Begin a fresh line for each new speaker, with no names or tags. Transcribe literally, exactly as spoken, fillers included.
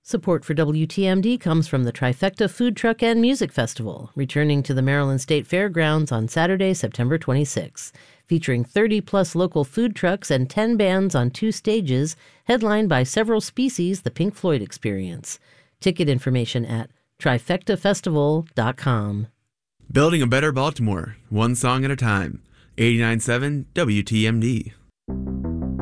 Support for W T M D comes from the Trifecta Food Truck and Music Festival, returning to the Maryland State Fairgrounds on Saturday, September twenty-sixth. Featuring thirty-plus local food trucks and ten bands on two stages, headlined by Several Species, the Pink Floyd Experience. Ticket information at trifecta festival dot com.
Building a better Baltimore, one song at a time. eighty-nine point seven W T M D.